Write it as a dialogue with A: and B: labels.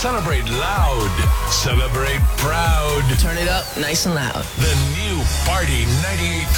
A: Celebrate loud. Celebrate proud.
B: Turn it up nice and loud.
A: The new Party 98.5